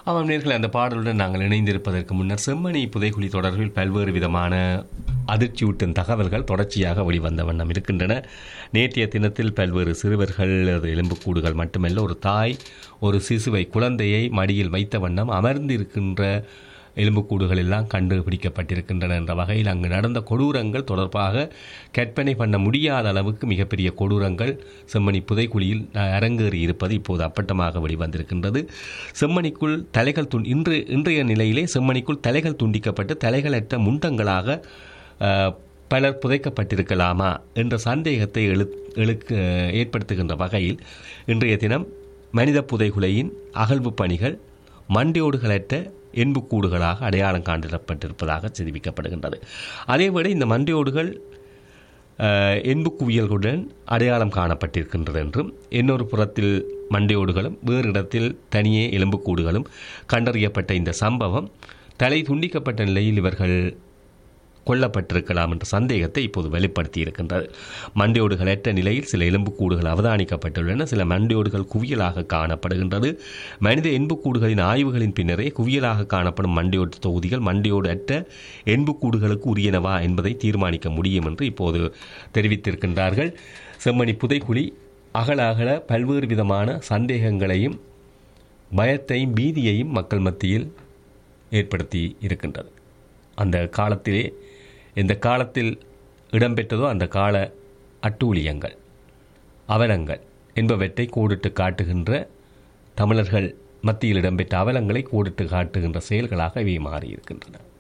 ஆமாம் நேயர்களே, அந்த பாடலுடன் நாங்கள் இணைந்திருப்பதற்கு முன்னர் செம்மணி புதைக்குழி தொடர்பில் பல்வேறு விதமான அதிர்ச்சியூட்டும் தகவல்கள் தொடர்ச்சியாக வெளிவந்த வண்ணம் இருக்கின்றன. நேற்றைய தினத்தில் பல்வேறு சிறுவர்கள் எலும்புக்கூடுகள் மட்டுமல்ல, ஒரு தாய் ஒரு சிசுவை குழந்தையை மடியில் வைத்த வண்ணம் அமர்ந்திருக்கின்ற எலும்புக்கூடுகள் எல்லாம் கண்டுபிடிக்கப்பட்டிருக்கின்றன என்ற வகையில் அங்கு நடந்த கொடூரங்கள் தொடர்பாக கற்பனை பண்ண முடியாத அளவுக்கு மிகப்பெரிய கொடூரங்கள் செம்மணி புதைக்குழியில் அரங்கேறி இருப்பது இப்போது அப்பட்டமாக வெளிவந்திருக்கின்றது. செம்மணிக்குள் தலைகள் இன்றைய நிலையிலே செம்மணிக்குள் தலைகள் துண்டிக்கப்பட்டு தலைகளற்ற முண்டங்களாக பலர் புதைக்கப்பட்டிருக்கலாமா என்ற சந்தேகத்தை ஏற்படுத்துகின்ற வகையில் இன்றைய தினம் மனித புதைகுழியின் அகழ்வு பணிகள் மண்டையோடுகளற்ற எண்புக்கூடுகளாக அடையாளம் காணப்பட்டிருப்பதாக தெரிவிக்கப்படுகின்றது. அதேவேளை இந்த மண்டையோடுகள் எண்பு குவியல்களுடன் அடையாளம் காணப்பட்டிருக்கின்றது என்றும், இன்னொரு புறத்தில் மண்டையோடுகளும் வேறு இடத்தில் தனியே எலும்புக்கூடுகளும் கண்டறியப்பட்ட இந்த சம்பவம் தலை துண்டிக்கப்பட்ட நிலையில் இவர்கள் கொல்லப்பட்டிருக்கலாம் என்ற சந்தேகத்தை இப்போது வெளிப்படுத்தி இருக்கின்றது. மண்டையோடுகளற்ற நிலையில் சில எலும்புக்கூடுகள் அவதானிக்கப்பட்டுள்ளன. சில மண்டையோடுகள் குவியலாக காணப்படுகின்றது. மனித எண்புக்கூடுகளின் ஆய்வுகளின் பின்னரே குவியலாக காணப்படும் மண்டையோடு தொகுதிகள் மண்டையோடு அற்ற எண்புக்கூடுகளுக்கு உரியனவா என்பதை தீர்மானிக்க முடியும் என்று இப்போது தெரிவித்திருக்கின்றார்கள். செம்மணி புதைக்குழி அகல பல்வேறு விதமான சந்தேகங்களையும் பயத்தையும் பீதியையும் மக்கள் மத்தியில் ஏற்படுத்தி இருக்கின்றது. அந்த காலத்திலே எந்த காலத்தில் இடம்பெற்றதோ அந்த கால அட்டூழியங்கள் அவலங்கள் என்பவற்றை கோடிட்டு காட்டுகின்ற, தமிழர்கள் மத்தியில் இடம்பெற்ற அவலங்களை கோடிட்டு காட்டுகின்ற செயல்களாக இவை மாறியிருக்கின்றன.